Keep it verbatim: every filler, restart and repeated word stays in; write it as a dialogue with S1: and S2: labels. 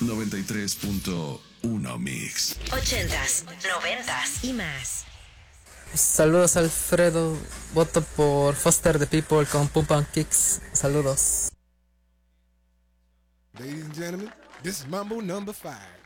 S1: noventa y tres punto uno Mix.
S2: Ochentas, noventas y más.
S3: Saludos Alfredo, voto por Foster the People con Pump and Kicks. Saludos.
S4: Ladies and gentlemen, this is Mambo number five.